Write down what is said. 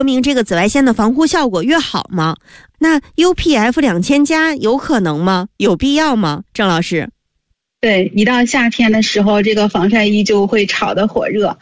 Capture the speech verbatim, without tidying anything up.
说明这个紫外线的防护效果越好吗？那 U P F 两千加有可能吗？有必要吗？郑老师？ 对，一到夏天的时候，这个防晒衣就会炒得火热。